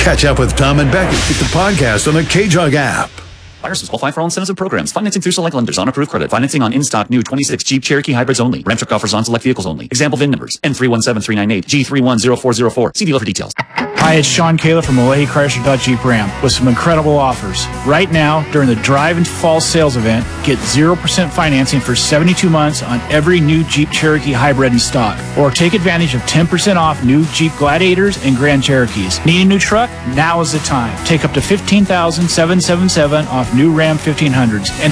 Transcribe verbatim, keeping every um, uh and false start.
Catch up with Tom and Becky with the podcast on the K-Jug app. Buyers must qualify for all incentives and programs. Financing through select lenders on approved credit. Financing on in-stock new twenty-six Jeep Cherokee hybrids only. Ram truck offers on select vehicles only. Example V I N numbers N three one seven three nine eight G three one zero four zero four. See dealer for details. Hi, it's Sean Kayla from Olehi Chrysler Dodge Jeep Ram with some incredible offers. Right now, during the Drive and Fall sales event, get zero percent financing for seventy-two months on every new Jeep Cherokee hybrid in stock. Or take advantage of ten percent off new Jeep Gladiators and Grand Cherokees. Need a new truck? Now is the time. Take up to fifteen thousand seven hundred seventy-seven dollars off new Ram fifteen hundreds. Enter